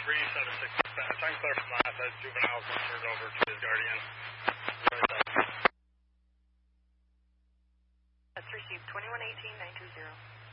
3766. I'm clear from last. Juvenile's been turned over to his guardian. That's received 2118-920.